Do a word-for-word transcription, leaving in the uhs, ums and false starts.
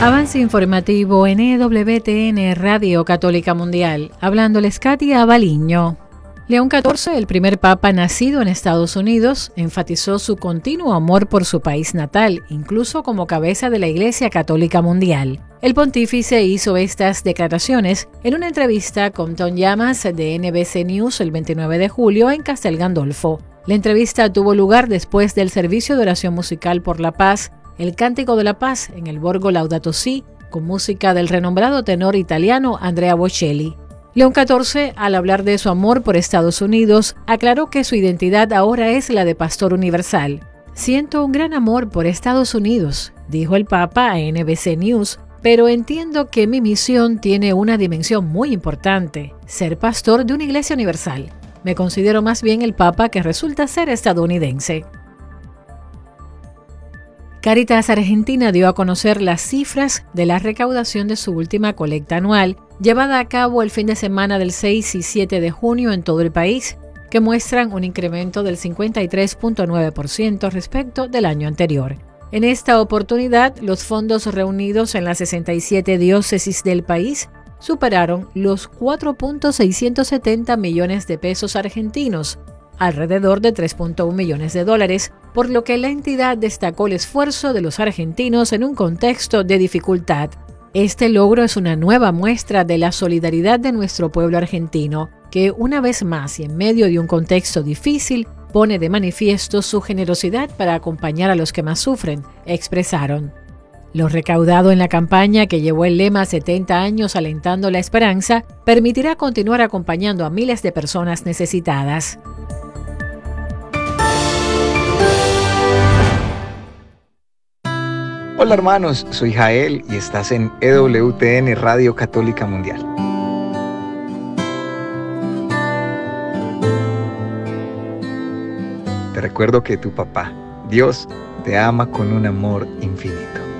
Avance informativo en E W T N Radio Católica Mundial, hablándoles Katia Baliño. León catorce, el primer papa nacido en Estados Unidos, enfatizó su continuo amor por su país natal, incluso como cabeza de la Iglesia Católica Mundial. El pontífice hizo estas declaraciones en una entrevista con Tom Llamas de N B C News el veintinueve de julio en Castel Gandolfo. La entrevista tuvo lugar después del servicio de oración musical por la paz, el Cántico de la Paz en el Borgo Laudato Si, con música del renombrado tenor italiano Andrea Bocelli. León catorce, al hablar de su amor por Estados Unidos, aclaró que su identidad ahora es la de pastor universal. Siento un gran amor por Estados Unidos, dijo el Papa a N B C News, pero entiendo que mi misión tiene una dimensión muy importante, ser pastor de una iglesia universal. Me considero más bien el Papa que resulta ser estadounidense. Cáritas Argentina dio a conocer las cifras de la recaudación de su última colecta anual, llevada a cabo el fin de semana del seis y siete de junio en todo el país, que muestran un incremento del cincuenta y tres punto nueve por ciento respecto del año anterior. En esta oportunidad, los fondos reunidos en las sesenta y siete diócesis del país superaron los cuatro punto seiscientos setenta millones de pesos argentinos, alrededor de tres punto uno millones de dólares, por lo que la entidad destacó el esfuerzo de los argentinos en un contexto de dificultad. Este logro es una nueva muestra de la solidaridad de nuestro pueblo argentino, que una vez más y en medio de un contexto difícil, pone de manifiesto su generosidad para acompañar a los que más sufren, expresaron. Lo recaudado en la campaña que llevó el lema setenta años alentando la esperanza, permitirá continuar acompañando a miles de personas necesitadas. Hola hermanos, soy Jael y estás en E W T N Radio Católica Mundial. Te recuerdo que tu papá, Dios, te ama con un amor infinito.